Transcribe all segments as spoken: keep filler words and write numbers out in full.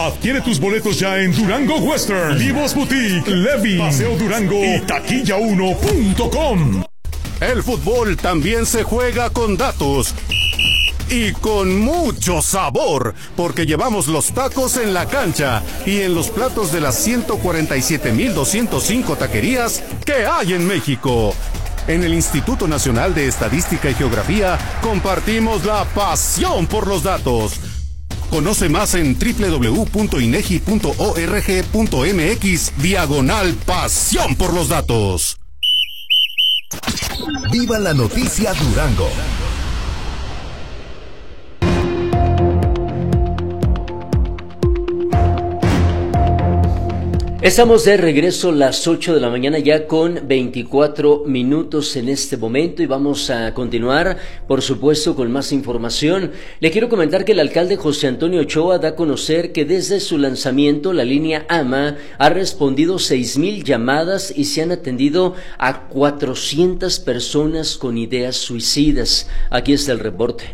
Adquiere tus boletos ya en Durango Western, Vivos Boutique, Levi, Paseo Durango y taquilla uno punto com. El fútbol también se juega con datos y con mucho sabor, porque llevamos los tacos en la cancha y en los platos de las ciento cuarenta y siete mil doscientos cinco taquerías que hay en México. En el Instituto Nacional de Estadística y Geografía compartimos la pasión por los datos. Conoce más en doble u doble u doble u punto inegi punto org punto mx diagonal pasión por los datos. Viva la noticia Durango. Estamos de regreso a las ocho de la mañana ya con veinticuatro minutos en este momento y vamos a continuar, por supuesto, con más información. Le quiero comentar que el alcalde José Antonio Ochoa da a conocer que desde su lanzamiento la línea AMA ha respondido seis mil llamadas y se han atendido a cuatrocientas personas con ideas suicidas. Aquí está el reporte.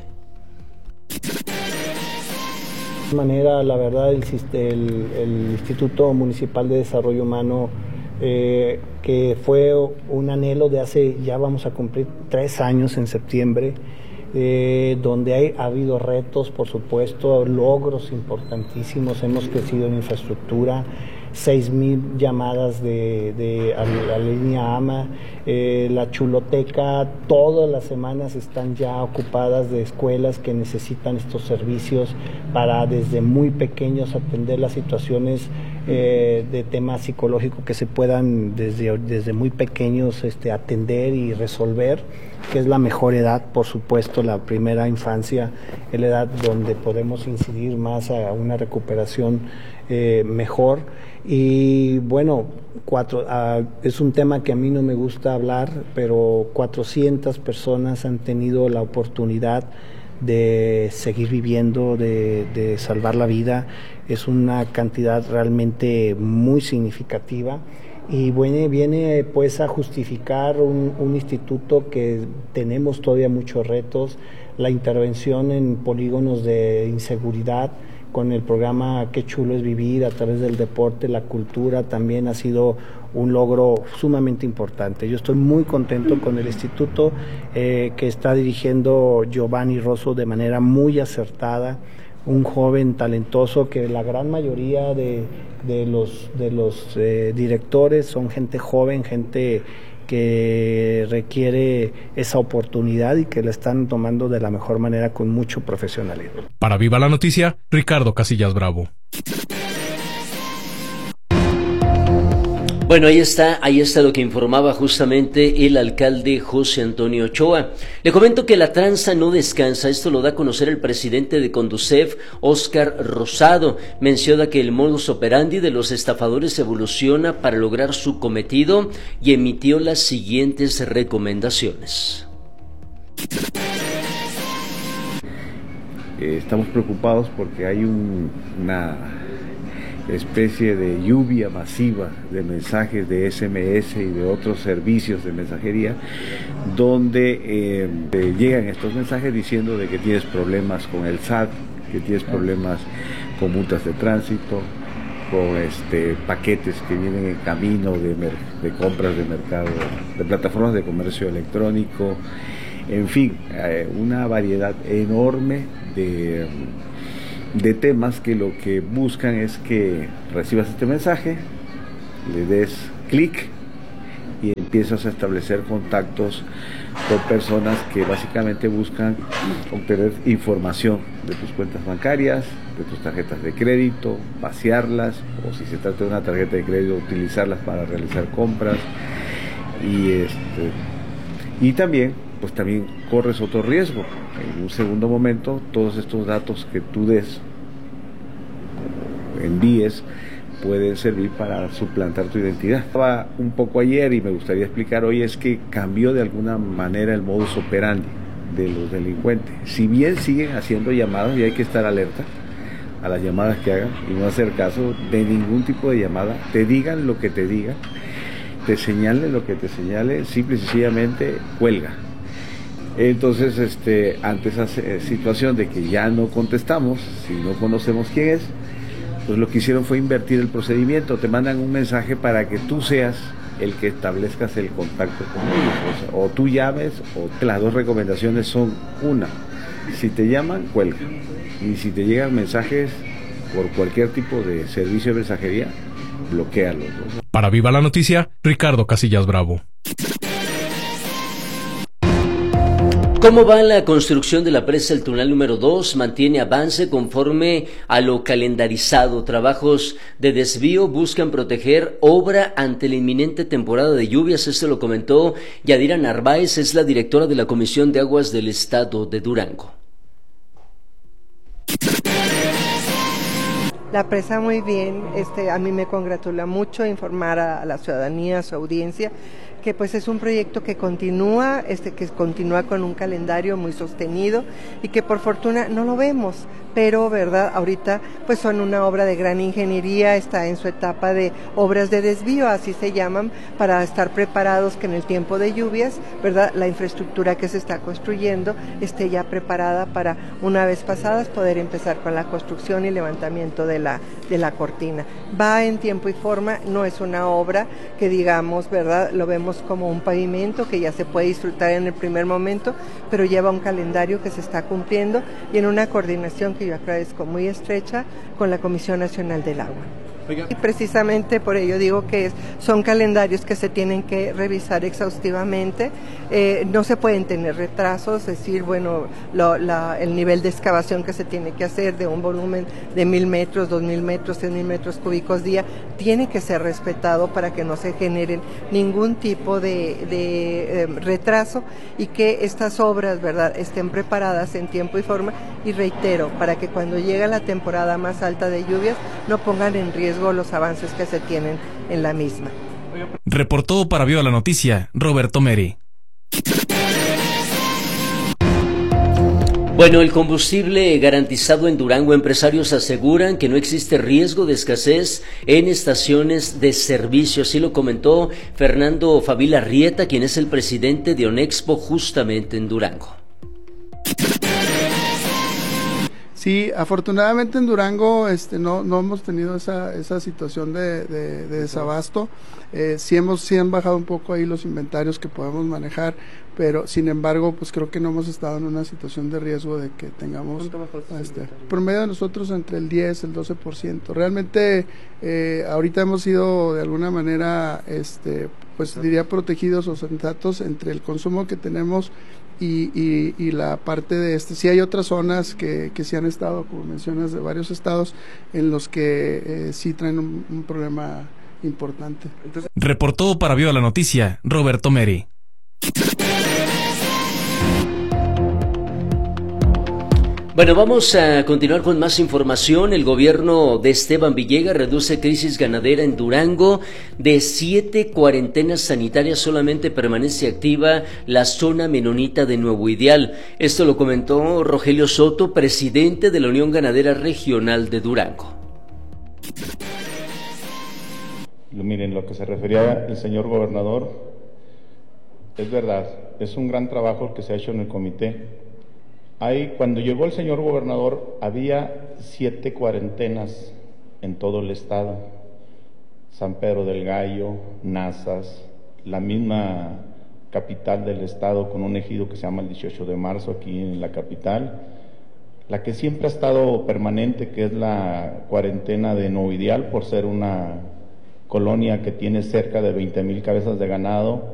De manera, la verdad, el, el, el Instituto Municipal de Desarrollo Humano, eh, que fue un anhelo de hace, ya vamos a cumplir tres años en septiembre, eh, donde hay, ha habido retos, por supuesto, logros importantísimos, hemos crecido en infraestructura, seis mil llamadas de, de a la línea AMA, eh, la chuloteca, todas las semanas están ya ocupadas de escuelas que necesitan estos servicios para desde muy pequeños atender las situaciones eh, de tema psicológico que se puedan desde, desde muy pequeños este, atender y resolver, que es la mejor edad, por supuesto, la primera infancia, es la edad donde podemos incidir más a una recuperación eh, mejor. Y bueno, cuatro, uh, es un tema que a mí no me gusta hablar, pero cuatrocientas personas han tenido la oportunidad de seguir viviendo, de, de salvar la vida. Es una cantidad realmente muy significativa y viene, viene pues a justificar un, un instituto que tenemos todavía muchos retos, la intervención en polígonos de inseguridad, con el programa Qué Chulo es Vivir, a través del deporte, la cultura, también ha sido un logro sumamente importante. Yo estoy muy contento con el instituto eh, que está dirigiendo Giovanni Rosso de manera muy acertada, un joven talentoso que la gran mayoría de, de los, de los eh, directores son gente joven, gente que requiere esa oportunidad y que la están tomando de la mejor manera con mucho profesionalismo. Para Viva la Noticia, Ricardo Casillas Bravo. Bueno, ahí está, ahí está lo que informaba justamente el alcalde José Antonio Ochoa. Le comento que la tranza no descansa, esto lo da a conocer el presidente de Conducef, Óscar Rosado. Menciona que el modus operandi de los estafadores evoluciona para lograr su cometido y emitió las siguientes recomendaciones. Eh, estamos preocupados porque hay un, una especie de lluvia masiva de mensajes de ese eme ese y de otros servicios de mensajería donde eh, te llegan estos mensajes diciendo de que tienes problemas con el S A T, que tienes problemas con multas de tránsito, con este paquetes que vienen en camino de, de compras de mercado, de plataformas de comercio electrónico, en fin, eh, una variedad enorme de de temas que lo que buscan es que recibas este mensaje, le des clic y empiezas a establecer contactos con personas que básicamente buscan obtener información de tus cuentas bancarias, de tus tarjetas de crédito, vaciarlas, o si se trata de una tarjeta de crédito, utilizarlas para realizar compras. Y este y también pues también corres otro riesgo. En un segundo momento, todos estos datos que tú des, envíes, pueden servir para suplantar tu identidad. Estaba un poco ayer y me gustaría explicar hoy es que cambió de alguna manera el modus operandi de los delincuentes. Si bien siguen haciendo llamadas y hay que estar alerta a las llamadas que hagan y no hacer caso de ningún tipo de llamada, te digan lo que te digan, te señalen lo que te señale, simple y sencillamente cuelga. Entonces, este, ante esa situación de que ya no contestamos, si no conocemos quién es, Entonces lo que hicieron fue invertir el procedimiento, te mandan un mensaje para que tú seas el que establezcas el contacto con ellos, o, sea, o tú llames, o las dos recomendaciones son: una, si te llaman, cuelga, y si te llegan mensajes por cualquier tipo de servicio de mensajería, bloquéalos, ¿no? Para Viva la Noticia, Ricardo Casillas Bravo. ¿Cómo va la construcción de la presa El Tunal número dos? Mantiene avance conforme a lo calendarizado. Trabajos de desvío buscan proteger obra ante la inminente temporada de lluvias. Esto lo comentó Yadira Narváez, es la directora de la Comisión de Aguas del Estado de Durango. La presa muy bien, este, a mí me congratula mucho informar a, a la ciudadanía, a su audiencia, que pues es un proyecto que continúa, este, que continúa con un calendario muy sostenido y que por fortuna no lo vemos, pero verdad, ahorita pues son una obra de gran ingeniería, está en su etapa de obras de desvío, así se llaman, para estar preparados que en el tiempo de lluvias, verdad, la infraestructura que se está construyendo esté ya preparada para, una vez pasadas, poder empezar con la construcción y levantamiento de la, de la cortina. Va en tiempo y forma, no es una obra que digamos, verdad, lo vemos como un pavimento que ya se puede disfrutar en el primer momento, pero lleva un calendario que se está cumpliendo y en una coordinación que yo agradezco muy estrecha con la Comisión Nacional del Agua. Y precisamente por ello digo que es, son calendarios que se tienen que revisar exhaustivamente, eh, no se pueden tener retrasos, es decir, bueno, lo, la, el nivel de excavación que se tiene que hacer de un volumen de mil metros, dos mil metros, tres mil metros cúbicos día, tiene que ser respetado para que no se generen ningún tipo de, de eh, retraso y que estas obras, verdad, estén preparadas en tiempo y forma, y reitero, para que cuando llegue la temporada más alta de lluvias no pongan en riesgo los avances que se tienen en la misma. Reportó para Viva la Noticia, Roberto Meri. Bueno, el combustible garantizado en Durango, empresarios aseguran que no existe riesgo de escasez en estaciones de servicio. Así lo comentó Fernando Favila Rieta, quien es el presidente de Onexpo justamente en Durango. Sí, afortunadamente en Durango este, no, no hemos tenido esa, esa situación de, de, de desabasto. Eh, sí, hemos, sí han bajado un poco ahí los inventarios que podemos manejar, pero sin embargo, pues creo que no hemos estado en una situación de riesgo de que tengamos este, promedio de nosotros entre el diez, el doce por ciento. Realmente eh, ahorita hemos sido de alguna manera, este, pues diría protegidos o sensatos entre el consumo que tenemos Y, y, y la parte de este, sí hay otras zonas que, que sí han estado, como mencionas, de varios estados, en los que eh, sí traen un, un problema importante. Entonces... Reportó para Viva la Noticia, Roberto Meri. Bueno, vamos a continuar con más información. El gobierno de Esteban Villegas reduce crisis ganadera en Durango. De siete cuarentenas sanitarias solamente permanece activa la zona menonita de Nuevo Ideal. Esto lo comentó Rogelio Soto, presidente de la Unión Ganadera Regional de Durango. Miren, lo que se refería el señor gobernador, es verdad, es un gran trabajo que se ha hecho en el comité. Hay, cuando llegó el señor gobernador, había siete cuarentenas en todo el estado. San Pedro del Gallo, Nazas, la misma capital del estado con un ejido que se llama el dieciocho de marzo aquí en la capital. La que siempre ha estado permanente, que es la cuarentena de Nuevo Ideal, por ser una colonia que tiene cerca de veinte mil cabezas de ganado.